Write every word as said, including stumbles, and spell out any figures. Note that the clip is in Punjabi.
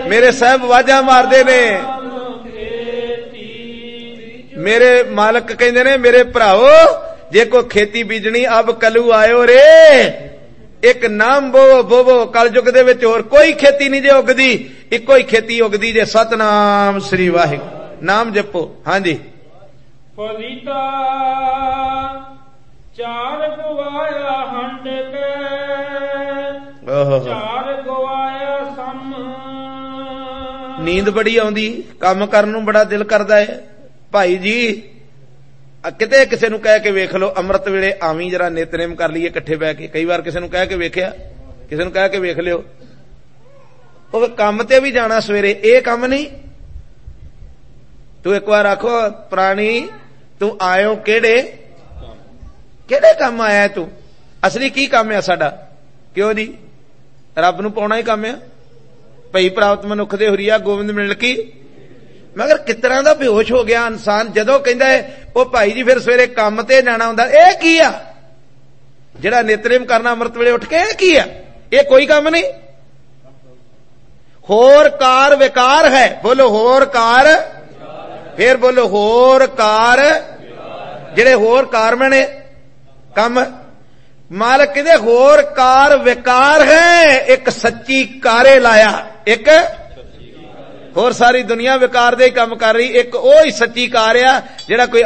मेरे साहब वाजा मारदे ने, मेरे मालक कहंदे ने मेरे भराओ जे कोई खेती बीजनी अब कलू आयो रे, एक नाम बोवो बोवो। कलयुग दे विच होर कोई खेती नहीं जे उगदी, इको ही खेती उगदी जे सतनाम श्री वाहिगुरू नाम जपो। हाँ जी। फलीता चार गवाया हंड के, चार गवाया सम। नींद बड़ी आउंदी, काम करन नूं बड़ा दिल करदा है। भाई जी किते किसी नूं कह के वेख लो, अमृत वेले आवी जरा नितनेम कर लीए इकट्ठे बह के। कई बार किसी नूं कह के वेखिया, किसी नूं कह के वेख लियो, ਉਹ ਕੰਮ ਤੇ ਵੀ ਜਾਣਾ ਸਵੇਰੇ, ਇਹ ਕੰਮ ਨਹੀਂ। ਤੂੰ ਇੱਕ ਵਾਰ ਆਖੋ ਪ੍ਰਾਣੀ ਤੂੰ ਆਇਓ ਕਿਹੜੇ ਕਿਹੜੇ ਕੰਮ ਆਇਆ ਤੂੰ, ਅਸਲੀ ਕੀ ਕੰਮ ਆ ਸਾਡਾ? ਕਿਉਂ ਜੀ? ਰੱਬ ਨੂੰ ਪਾਉਣਾ ਹੀ ਕੰਮ ਆ। ਭਈ ਪ੍ਰਾਪਤ ਮਨੁੱਖ ਦੇ ਹੁਰੀਆ ਗੋਬਿੰਦ ਮਿਲ ਕੀ। ਮਗਰ ਕਿਸ ਤਰ੍ਹਾਂ ਦਾ ਬੇਹੋਸ਼ ਹੋ ਗਿਆ ਇਨਸਾਨ ਜਦੋਂ ਕਹਿੰਦਾ ਹੈ ਉਹ ਭਾਈ ਜੀ ਫਿਰ ਸਵੇਰੇ ਕੰਮ ਤੇ ਜਾਣਾ ਹੁੰਦਾ। ਇਹ ਕੀ ਆ ਜਿਹੜਾ ਨਿਤਨੇਮ ਕਰਨਾ ਅੰਮ੍ਰਿਤ ਵੇਲੇ ਉੱਠ ਕੇ, ਇਹ ਕੀ ਆ? ਇਹ ਕੋਈ ਕੰਮ ਨਹੀਂ। ਹੋਰ ਕਾਰ ਵਿਕਾਰ ਹੈ, ਬੋਲੋ ਹੋਰ ਕਾਰ, ਫੇਰ ਬੋਲੋ ਹੋਰ ਕਾਰ। ਜਿਹੜੇ ਹੋਰ ਕਾਰ ਬਣੇ ਕੰਮ, ਮਾਲਕ ਕਹਿੰਦੇ ਹੋਰ ਕਾਰ ਵਿਕਾਰ ਹੈ, ਇੱਕ ਸੱਚੀ ਕਾਰੇ ਲਾਇਆ, ਇੱਕ ਹੋਰ ਸਾਰੀ ਦੁਨੀਆ ਵਿਕਾਰ ਦੇ ਹੀ ਕੰਮ ਕਰ ਰਹੀ, ਇੱਕ ਉਹ ਹੀ ਸੱਚੀ ਕਾਰ ਆ ਜਿਹੜਾ ਕੋਈ